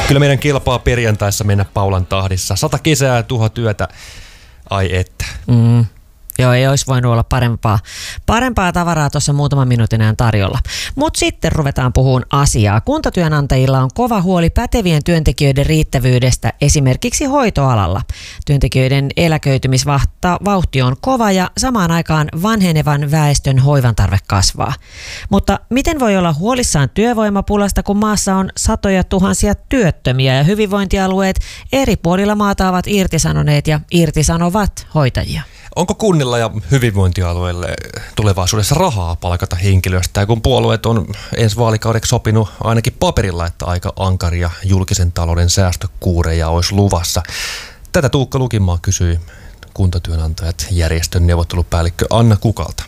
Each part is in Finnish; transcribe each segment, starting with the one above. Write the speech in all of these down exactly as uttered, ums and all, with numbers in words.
Kyllä meidän kilpaa perjantaissa mennä Paulan tahdissa. Sata kesää ja tuhat työtä. Ai että. Mm. Joo, ei olisi voinut olla parempaa, parempaa tavaraa tuossa muutaman minuutin ajan tarjolla. Mutta sitten ruvetaan puhumaan asiaa. Kuntatyönantajilla on kova huoli pätevien työntekijöiden riittävyydestä esimerkiksi hoitoalalla. Työntekijöiden eläköitymisvauhti on kova ja samaan aikaan vanhenevan väestön hoivan tarve kasvaa. Mutta miten voi olla huolissaan työvoimapulasta, kun maassa on satoja tuhansia työttömiä ja hyvinvointialueet eri puolilla maata ovat irtisanoneet ja irtisanovat hoitajia? Onko kunnilla ja hyvinvointialueille tulevaisuudessa rahaa palkata henkilöstä, kun puolueet on ensi vaalikaudeksi sopinut ainakin paperilla, että aika ankaria julkisen talouden säästökuureja olisi luvassa? Tätä Tuukka Lukinmaa kysyi kuntatyönantajat järjestön neuvottelupäällikkö Anna Kukalta.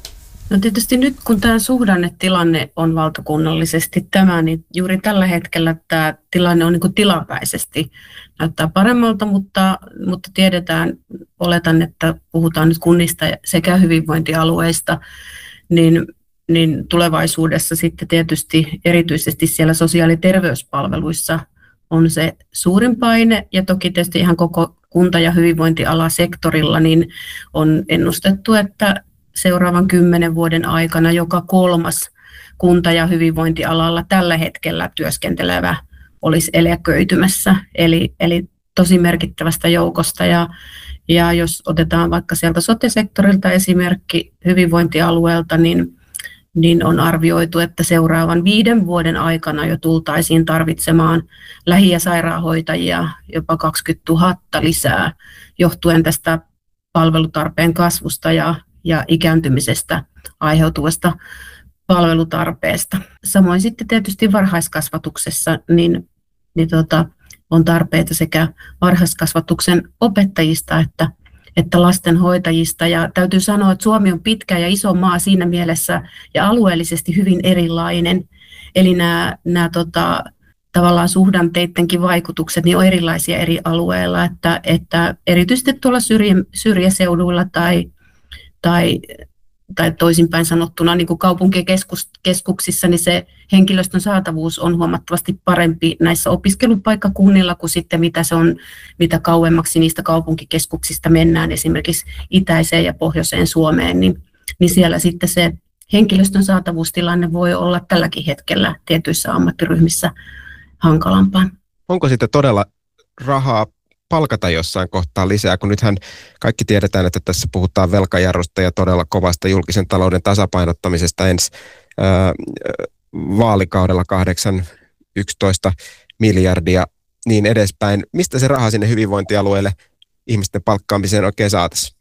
No tietysti nyt kun tämä suhdannetilanne on valtakunnallisesti tämä, niin juuri tällä hetkellä tämä tilanne on niin kuin tilapäisesti. Näyttää paremmalta, mutta, mutta tiedetään, oletan, että puhutaan nyt kunnista sekä hyvinvointialueista, niin, niin tulevaisuudessa sitten tietysti erityisesti siellä sosiaali- ja terveyspalveluissa on se suurin paine ja toki tietysti ihan koko kunta- ja hyvinvointialasektorilla niin on ennustettu, että seuraavan kymmenen vuoden aikana joka kolmas kunta- ja hyvinvointialalla tällä hetkellä työskentelevä olisi eläköitymässä, eli, eli tosi merkittävästä joukosta. Ja, ja jos otetaan vaikka sieltä sote-sektorilta esimerkki hyvinvointialueelta, niin, niin on arvioitu, että seuraavan viiden vuoden aikana jo tultaisiin tarvitsemaan lähi- ja sairaanhoitajia jopa kaksikymmentätuhatta lisää, johtuen tästä palvelutarpeen kasvusta ja ja ikääntymisestä aiheutuvasta palvelutarpeesta. Samoin sitten tietysti varhaiskasvatuksessa niin, niin tota, on tarpeita sekä varhaiskasvatuksen opettajista että, että lastenhoitajista. Ja täytyy sanoa, että Suomi on pitkä ja iso maa siinä mielessä ja alueellisesti hyvin erilainen. Eli nämä, nämä tota, tavallaan suhdanteidenkin vaikutukset niin on erilaisia eri alueilla, että, että erityisesti tuolla syrjä, syrjäseuduilla tai Tai, tai toisinpäin sanottuna niin kuin kaupunkikeskuksissa, niin se henkilöstön saatavuus on huomattavasti parempi näissä opiskelupaikkakunnilla kuin sitten mitä se on, mitä kauemmaksi niistä kaupunkikeskuksista mennään, esimerkiksi itäiseen ja pohjoiseen Suomeen, niin, niin siellä sitten se henkilöstön saatavuustilanne voi olla tälläkin hetkellä tietyissä ammattiryhmissä hankalampaa. Onko sitten todella rahaa palkata jossain kohtaa lisää, kun nythän kaikki tiedetään, että tässä puhutaan velkajarrusta ja todella kovasta julkisen talouden tasapainottamisesta ensi ää, vaalikaudella kahdeksan yksitoista miljardia niin edespäin. Mistä se raha sinne hyvinvointialueelle ihmisten palkkaamiseen oikein saataisiin?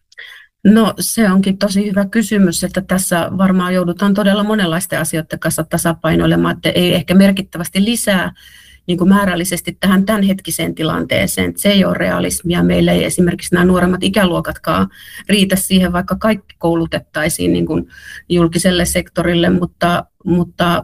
No se onkin tosi hyvä kysymys, että tässä varmaan joudutaan todella monenlaisten asioiden kanssa tasapainoilemaan, että ei ehkä merkittävästi lisää niin kuin määrällisesti tähän tämänhetkiseen tilanteeseen. Se ei ole realismia. Meillä ei esimerkiksi nämä nuoremmat ikäluokatkaan riitä siihen, vaikka kaikki koulutettaisiin niin kuin julkiselle sektorille, mutta, mutta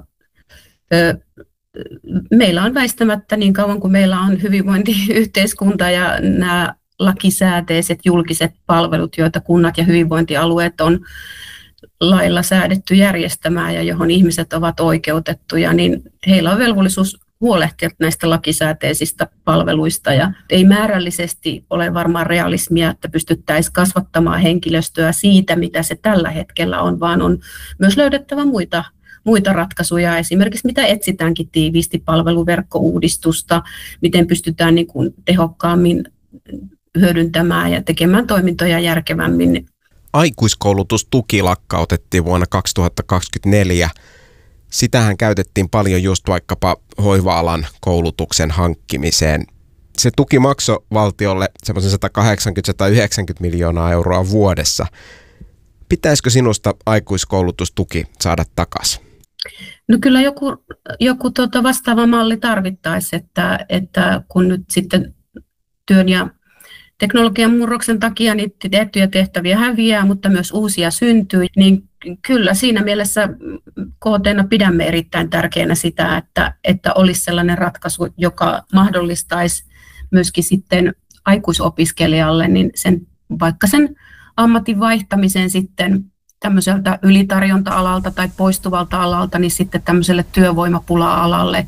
ö, meillä on väistämättä niin kauan kuin meillä on hyvinvointiyhteiskunta ja nämä lakisääteiset julkiset palvelut, joita kunnat ja hyvinvointialueet on lailla säädetty järjestämään ja johon ihmiset ovat oikeutettuja, niin heillä on velvollisuus huolehtia näistä lakisääteisistä palveluista ja ei määrällisesti ole varmaan realismia, että pystyttäisiin kasvattamaan henkilöstöä siitä, mitä se tällä hetkellä on, vaan on myös löydettävä muita, muita ratkaisuja, esimerkiksi mitä etsitäänkin tiiviisti palveluverkkouudistusta, miten pystytään niin kuin tehokkaammin hyödyntämään ja tekemään toimintoja järkevämmin. Aikuiskoulutustuki lakkautettiin vuonna kaksituhattakaksikymmentäneljä. Sitähän käytettiin paljon just vaikkapa hoiva-alan koulutuksen hankkimiseen. Se tuki maksoi valtiolle semmoisen sata kahdeksankymmentä - sata yhdeksänkymmentä miljoonaa euroa vuodessa. Pitäisikö sinusta aikuiskoulutustuki saada takaisin? No kyllä joku, joku tuota vastaava malli tarvittaisiin, että, että kun nyt sitten työn ja teknologian murroksen takia niitä tiettyjä tehtäviä häviää, mutta myös uusia syntyy, niin kyllä siinä mielessä K T:na pidämme erittäin tärkeänä sitä, että, että olisi sellainen ratkaisu, joka mahdollistaisi myöskin sitten aikuisopiskelijalle niin sen, vaikka sen ammatin vaihtamisen sitten tämmöiseltä ylitarjonta-alalta tai poistuvalta alalta, niin sitten tämmöiselle työvoimapula-alalle.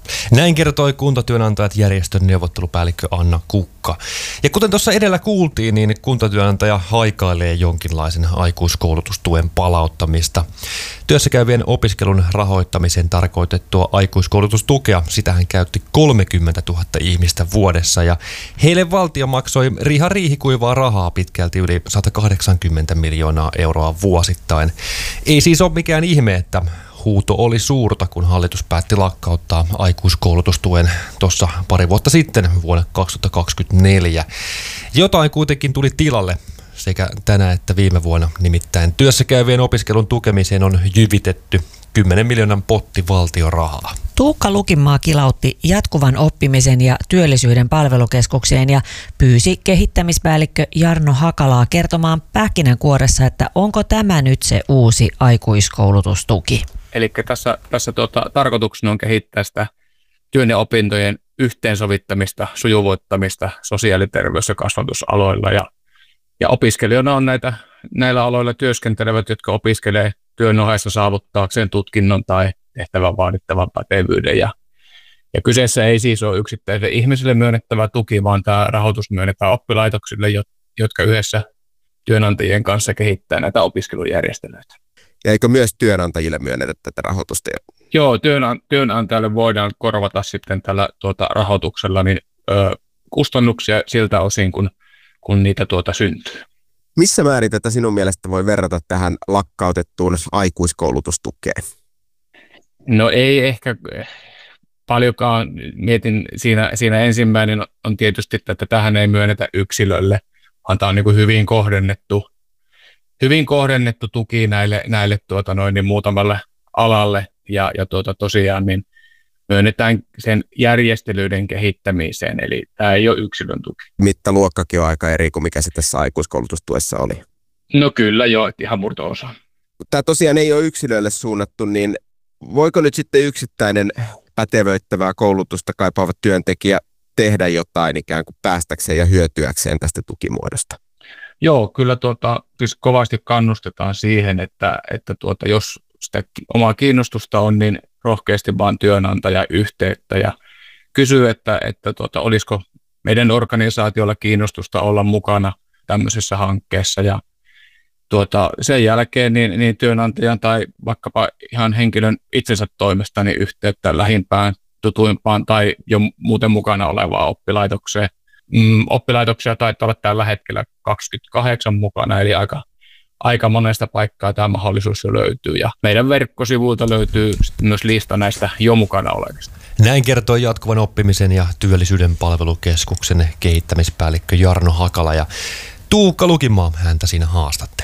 Näin kertoi Kuntatyönantajat järjestön neuvottelupäällikkö Anna Kukka. Ja kuten tuossa edellä kuultiin, niin kuntatyönantaja haikailee jonkinlaisen aikuiskoulutustuen palauttamista. Työssäkäyvien opiskelun rahoittamiseen tarkoitettua aikuiskoulutustukea, sitähän käytti kolmekymmentätuhatta ihmistä vuodessa ja heille valtio maksoi riha riihikuivaa rahaa pitkälti yli sata kahdeksankymmentä miljoonaa euroa vuosittain. Ei siis ole mikään ihme, että huuto oli suurta, kun hallitus päätti lakkauttaa aikuiskoulutustuen tuossa pari vuotta sitten vuonna kaksituhattakaksikymmentäneljä. Jotain kuitenkin tuli tilalle sekä tänä että viime vuonna, nimittäin työssäkäyvien opiskelun tukemiseen on jyvitetty kymmenen miljoonan potti valtiorahaa. Tuukka Lukinmaa kilautti jatkuvan oppimisen ja työllisyyden palvelukeskukseen ja pyysi kehittämispäällikkö Jarno Hakalaa kertomaan pähkinänkuoressa, että onko tämä nyt se uusi aikuiskoulutustuki. Eli tässä, tässä tuota, tarkoituksena on kehittää sitä työn ja opintojen yhteensovittamista, sujuvoittamista sosiaali-, terveys- ja kasvatusaloilla. Ja, ja opiskelijoina on näitä, näillä aloilla työskentelevät, jotka opiskelee työn ohessa saavuttaakseen tutkinnon tai tehtävän vaadittavan pätevyyden. Ja, ja kyseessä ei siis ole yksittäisille ihmisille myönnettävä tuki, vaan tämä rahoitus myönnetään oppilaitoksille, jotka yhdessä työnantajien kanssa kehittää näitä opiskelujärjestelyitä. Ja eikö myös työnantajille myönnetä tätä rahoitusta? Joo, työnan, työnantajalle voidaan korvata sitten tällä tuota, rahoituksella niin, ö, kustannuksia siltä osin, kun, kun niitä tuota syntyy. Missä määrin tätä sinun mielestä voi verrata tähän lakkautettuun aikuiskoulutustukeen? No ei ehkä paljonkaan. Mietin siinä, siinä ensimmäinen on tietysti, että tähän ei myönnetä yksilölle, vaan tämä on niin kuin hyvin kohdennettu, hyvin kohdennettu tuki näille, näille tuota noin, niin muutamalle alalle ja, ja tuota, tosiaan niin myönnetään sen järjestelyiden kehittämiseen, eli tämä ei ole yksilön tuki. Mittaluokkakin on aika eri kuin mikä se tässä aikuiskoulutustuessa oli. No kyllä joo, ihan murto-osa. Tämä tosiaan ei ole yksilöille suunnattu, niin voiko nyt sitten yksittäinen pätevöittävää koulutusta kaipaava työntekijä tehdä jotain ikään kuin päästäkseen ja hyötyäkseen tästä tukimuodosta? Joo, kyllä tuota, siis kovasti kannustetaan siihen, että, että tuota, jos sitä omaa kiinnostusta on, niin rohkeasti vaan työnantaja yhteyttä ja kysyy, että, että tuota, olisiko meidän organisaatiolla kiinnostusta olla mukana tämmöisessä hankkeessa. Ja tuota, sen jälkeen niin, niin työnantajan tai vaikkapa ihan henkilön itsensä toimesta niin yhteyttä lähimpään, tutuimpaan tai jo muuten mukana olevaan oppilaitokseen. Mm, oppilaitoksia taitaa olla tällä hetkellä kaksikymmentäkahdeksan mukana, eli aika, aika monesta paikkaa tämä mahdollisuus jo löytyy. Ja meidän verkkosivuilta löytyy myös lista näistä jo mukana olevista. Näin kertoi jatkuvan oppimisen ja työllisyyden palvelukeskuksen kehittämispäällikkö Jarno Hakala ja Tuukka Lukinmaa häntä siinä haastatteli.